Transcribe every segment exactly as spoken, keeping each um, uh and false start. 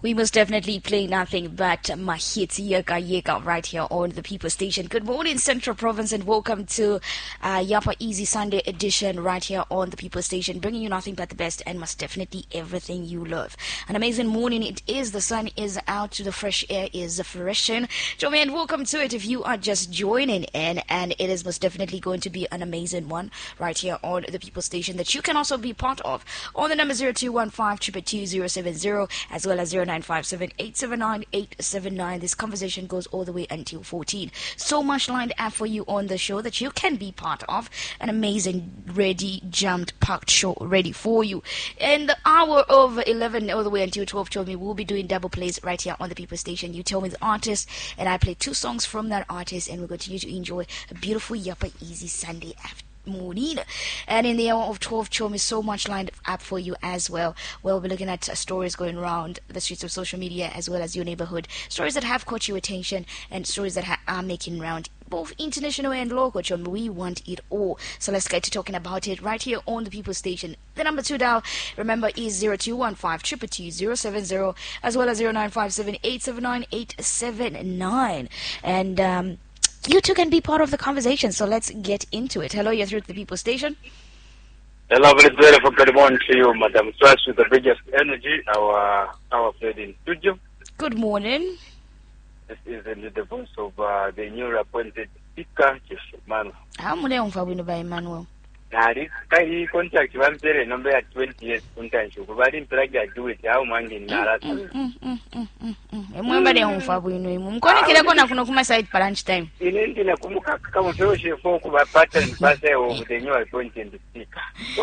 We must definitely play nothing but Mahits Yeka Yeka right here on the People Station. Good morning, Central Province, and welcome to uh, Yapa Easy Sunday edition right here on the People Station, bringing you nothing but the best and most definitely everything you love. An amazing morning it is. The sun is out, the fresh air is freshen. Joe, and welcome to it if you are just joining in, and it is most definitely going to be an amazing one right here on the People Station that you can also be part of on the number zero two one five two two zero seven zero as well as zero nine five seven eight seven nine eight seven nine. This conversation goes all the way until fourteen. So much lined up for you on the show that you can be part of. An amazing, ready, jammed, packed show ready for you. In the hour of eleven all the way until twelve, told me we'll be doing double plays right here on the People Station. You tell me the artist, and I play two songs from that artist, and we'll continue to enjoy a beautiful Yapa Easy Sunday afternoon. Morning. And in the hour of twelve, Chom is so much lined up for you as well. We'll be looking at uh, stories going around the streets of social media as well as your neighborhood. Stories that have caught your attention and stories that ha- are making round both international and local, Chom. We want it all. So let's get to talking about it right here on the People Station. The number two dial, remember, is zero two one five two two two zero seven zero as well as zero nine five seven eight seven nine eight seven nine. And, um, you two can be part of the conversation, so let's get into it. Hello, you're through to the People Station. Hello, very beautiful. Good morning to you, Madam Swash, with the biggest energy, our our played in studio. Good morning. This is uh, the voice of uh, the newly appointed Speaker, Emmanuel. How many of you by Emmanuel? Nari, kai contact one there, number at twenty years, contact you. But in plug, I do it. How many in Nara? Remember the home for we know him. Kona kila kona kuna kuma side for lunch time. In India, Kumuka, come to show for Kuba pattern, pass over the new appointed Speaker.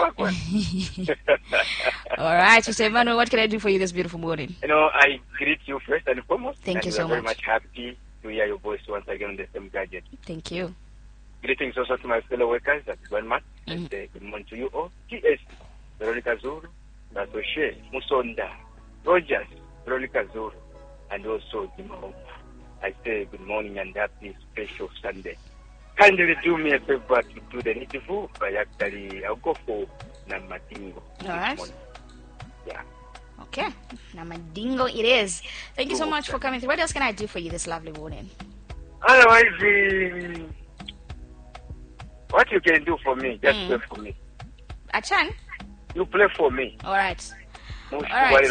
All right, so say, Emmanuel, what can I do for you this beautiful morning? You know, I greet you first and foremost. Thank and you we so are very much. much happy to hear your voice once again on the same gadget. Thank you. Greetings also to my fellow workers at Walmart. Mm. And uh, good morning to you all. T S, Veronica Zuru, Nasoshe, Musonda, Rogers, Veronica Zuru, and also Dimao. I say good morning and happy special Sunday. Kindly do me a favor to do the needful, but actually I'll go for Namadingo. All right. Yeah. Okay. Namadingo it is. Thank you so much for coming through. What else can I do for you this lovely morning? Otherwise, um, what you can do for me, just Mm. play for me. Achan? You play for me. All right. Alright.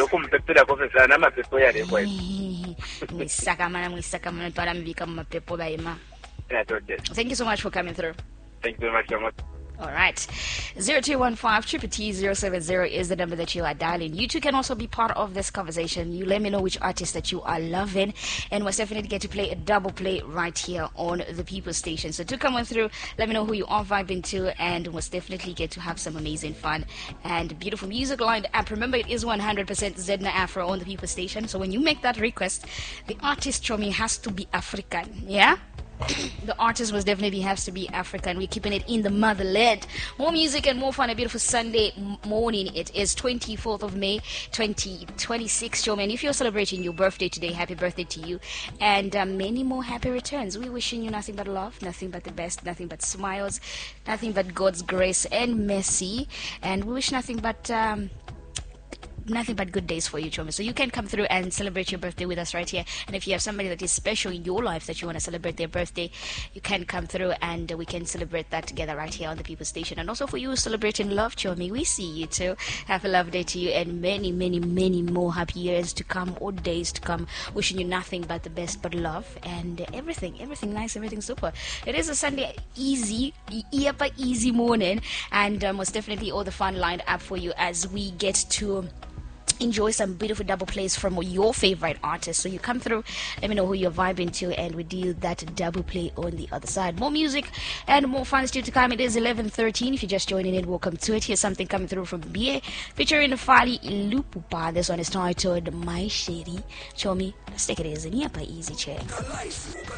Mwisakamana mwisakamana twala mbika mu mapepo bayima. Thank you so much for coming through. Thank you very much, Thomas. All right. zero two one five two two zero seven zero is the number that you are dialing. You too can also be part of this conversation. You let me know which artist that you are loving, and we'll definitely get to play a double play right here on the People Station. So to come on through, let me know who you are vibing to, and we'll definitely get to have some amazing fun and beautiful music lined up. Remember, it is one hundred percent Zedna Afro on the People Station. So when you make that request, the artist from me has to be African. Yeah? The artist was definitely has to be African. We're keeping it in the motherland. More music and more fun. A beautiful Sunday morning. It is twenty-fourth of May, twenty twenty-six. Joe, man, if you're celebrating your birthday today, happy birthday to you, and uh, many more happy returns. We're wishing you nothing but love, nothing but the best, nothing but smiles, nothing but God's grace and mercy, and we wish nothing but. Um, Nothing but good days for you, Choma. So you can come through and celebrate your birthday with us right here. And if you have somebody that is special in your life that you want to celebrate their birthday, you can come through and uh, we can celebrate that together right here on the People Station. And also for you celebrating love, Chomi, we see you too. Have a lovely day to you and many, many, many more happy years to come or days to come. Wishing you nothing but the best but love and uh, everything, everything nice, everything super. It is a Sunday easy, yapa easy morning, and uh, most definitely all the fun lined up for you as we get to enjoy some beautiful double plays from your favorite artists. So you come through, let me know who you're vibing to, and we do that double play on the other side. More music and more fun still to come. It is eleven thirteen. If you're just joining in, welcome to it. Here's something coming through from B A featuring Fali Lupupa. This one is titled My Shady. Show me, let's take it easy. Yapa easy check.